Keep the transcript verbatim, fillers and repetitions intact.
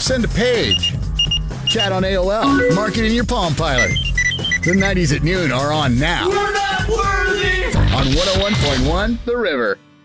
Send a page. Chat on A O L. Mark it in your Palm Pilot. The nineties at noon are on now. We're not worthy! On one oh one point one The River.